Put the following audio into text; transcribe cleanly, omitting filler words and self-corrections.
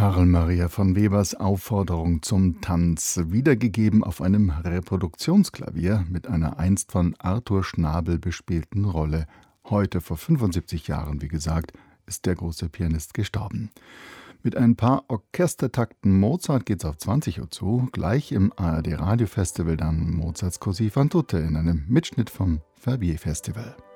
Karl Maria von Webers Aufforderung zum Tanz, wiedergegeben auf einem Reproduktionsklavier mit einer einst von Arthur Schnabel bespielten Rolle. Heute, vor 75 Jahren, wie gesagt, ist der große Pianist gestorben. Mit ein paar Orchestertakten Mozart geht's auf 20 Uhr zu. Gleich im ARD-Radio-Festival dann Mozarts Così fan tutte in einem Mitschnitt vom Verbier-Festival.